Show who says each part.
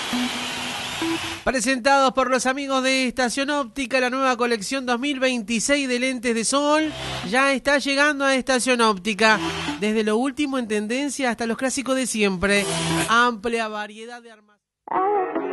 Speaker 1: Presentados por los amigos de Estación Óptica, la nueva colección 2026 de lentes de sol ya está llegando a Estación Óptica. Desde lo último en tendencia hasta los clásicos de siempre. Amplia variedad de armas.